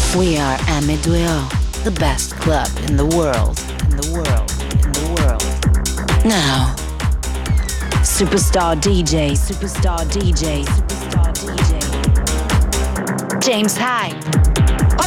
We are Amidwell, the best club in the world, in the world, in the world. Now, superstar DJ, superstar DJ, superstar DJ. James Hype.